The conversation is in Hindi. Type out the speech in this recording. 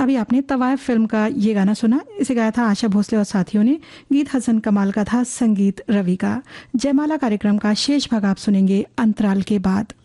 अभी आपने तवायफ फिल्म का ये गाना सुना, इसे गाया था आशा भोसले और साथियों ने। गीत हसन कमाल का था, संगीत रवि का। जयमाला कार्यक्रम का शेष भाग आप सुनेंगे अंतराल के बाद।